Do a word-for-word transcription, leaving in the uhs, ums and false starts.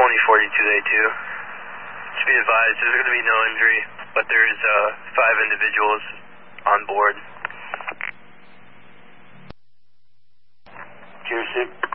Tony forty-two A two. To be advised, there's going to be no injury, but there is uh, five individuals on board. Cheers, Sid.